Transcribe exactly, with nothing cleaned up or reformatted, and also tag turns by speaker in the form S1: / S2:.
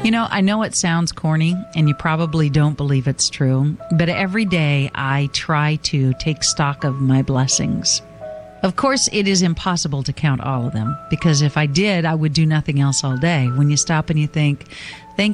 S1: You know, I know it sounds corny and you probably don't believe it's true, but every day I try to take stock of my blessings. Of course, it is impossible to count all of them, because if I did, I would do nothing else all day. When you stop and you think, thank